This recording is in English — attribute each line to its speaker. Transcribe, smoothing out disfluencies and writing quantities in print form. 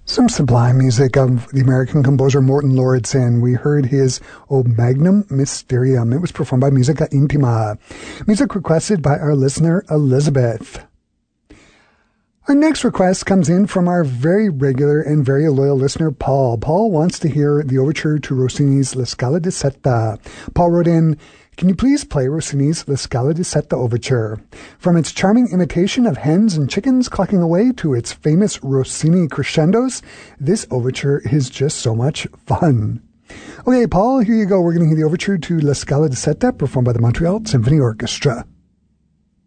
Speaker 1: Some sublime music of the American composer Morton Lauridsen. We heard his O Magnum Mysterium. It was performed by Musica Intima. Music requested by our listener, Elizabeth. Our next request comes in from our very regular and very loyal listener, Paul. Paul wants to hear the overture to Rossini's La Scala di Setta. Paul wrote in, "Can you please play Rossini's La Scala di Setta overture? From its charming imitation of hens and chickens clucking away to its famous Rossini crescendos, this overture is just so much fun." Okay, Paul, here you go. We're going to hear the overture to La Scala di Setta performed by the Montreal Symphony Orchestra.